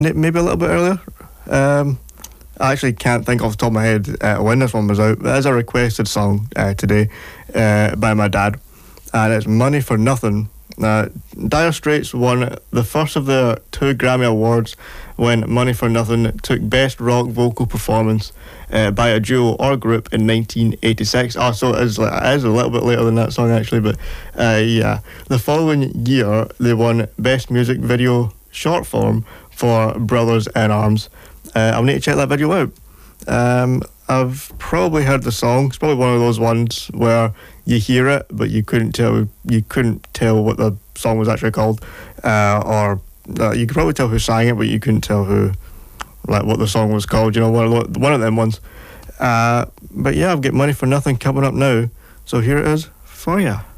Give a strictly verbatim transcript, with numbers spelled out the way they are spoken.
maybe a little bit earlier. Um, I actually can't think off the top of my head uh, when this one was out. It is a requested song uh, today uh, by my dad, and it's Money for Nothing. Uh, Dire Straits won the first of their two Grammy Awards when Money for Nothing took Best Rock Vocal Performance uh, by a duo or group in nineteen eighty-six. Oh, so it is, it is a little bit later than that song actually, but uh, yeah. The following year, they won Best Music Video Short Form for Brothers in Arms. Uh, I'll need to check that video out. Um, I've probably heard the song. It's probably one of those ones where you hear it, but you couldn't tell you couldn't tell what the song was actually called, uh, or uh, you could probably tell who sang it, but you couldn't tell who, like, what the song was called. You know, one of the, one of them ones. Uh, but yeah, I've got Money for Nothing coming up now, so here it is for you.